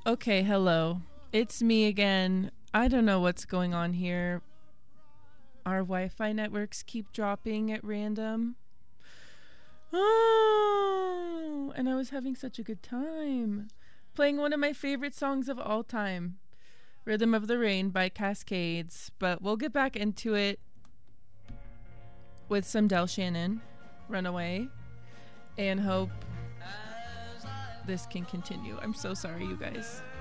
Okay, hello. It's me again. I don't know what's going on here. Our Wi Fi networks keep dropping at random. Oh, and I was having such a good time playing one of my favorite songs of all time, Rhythm of the Rain by Cascades. But we'll get back into it with some Del Shannon, Runaway, and hope this can continue. I'm so sorry, you guys.